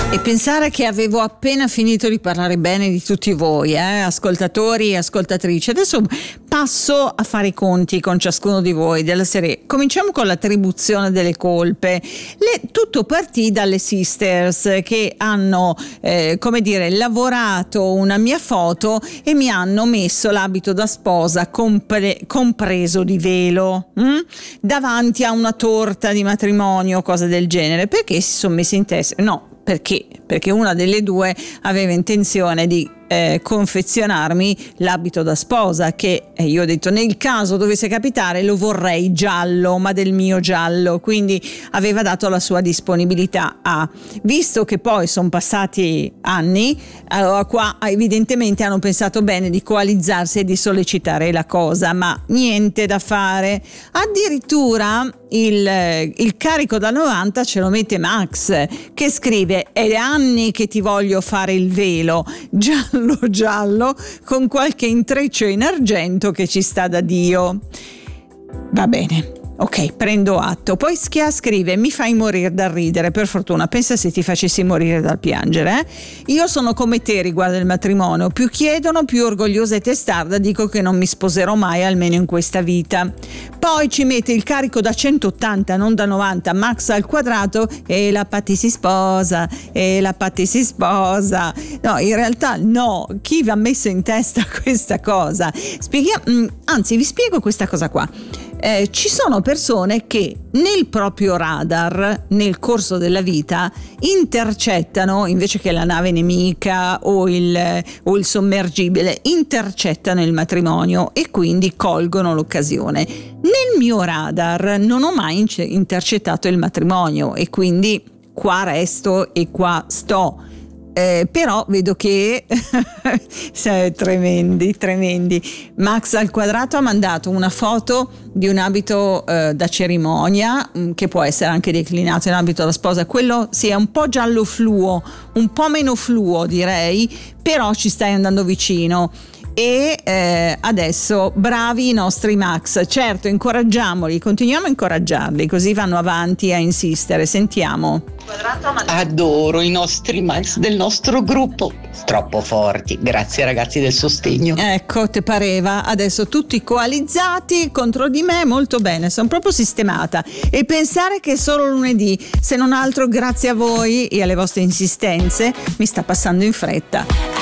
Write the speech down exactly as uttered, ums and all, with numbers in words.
E pensare che avevo appena finito di parlare bene di tutti voi, eh, ascoltatori e ascoltatrici. Adesso passo a fare i conti con ciascuno di voi della serie. Cominciamo con l'attribuzione delle colpe. Le, tutto partì dalle sisters che hanno, eh, come dire, lavorato una mia foto e mi hanno messo l'abito da sposa compre, compreso di velo hm? davanti a una torta di matrimonio, cose del genere, perché si sono messi in testa. No, perché? Perché una delle due aveva intenzione di eh, confezionarmi l'abito da sposa, che eh, io ho detto nel caso dovesse capitare lo vorrei giallo, ma del mio giallo, quindi aveva dato la sua disponibilità a. Visto che poi sono passati anni, allora qua evidentemente hanno pensato bene di coalizzarsi e di sollecitare la cosa, ma niente da fare. Addirittura il, il carico da novanta ce lo mette Max, che scrive: è anni che ti voglio fare il velo giallo giallo con qualche intreccio in argento che ci sta da Dio. Va bene, ok, prendo atto. Poi Schia scrive: mi fai morire dal ridere. Per fortuna, pensa se ti facessi morire dal piangere, eh? Io sono come te riguardo il matrimonio, più chiedono più orgogliosa e testarda dico che non mi sposerò mai, almeno in questa vita. Poi ci mette il carico da centottanta, non da novanta, Max al quadrato, e la Patti si sposa, e la Patti si sposa. No, in realtà no, chi vi ha messo in testa questa cosa? Spieghiamo, anzi vi spiego questa cosa qua. Eh, ci sono persone che nel proprio radar nel corso della vita intercettano, invece che la nave nemica o il, o il sommergibile, intercettano il matrimonio e quindi colgono l'occasione. Nel mio radar non ho mai intercettato il matrimonio e quindi qua resto e qua sto. Eh, però vedo che tremendi, tremendi. Max al quadrato ha mandato una foto di un abito eh, da cerimonia, mh, che può essere anche declinato in abito da sposa. Quello sì, è un po' giallo fluo, un po' meno fluo direi, però ci stai andando vicino. E eh, adesso bravi i nostri Max, certo, incoraggiamoli, continuiamo a incoraggiarli, così vanno avanti a insistere. Sentiamo. Adoro i nostri Max del nostro gruppo, troppo forti, grazie ragazzi del sostegno. Ecco, te pareva, adesso tutti coalizzati contro di me, molto bene, sono proprio sistemata. E pensare che è solo lunedì, se non altro grazie a voi e alle vostre insistenze, mi sta passando in fretta.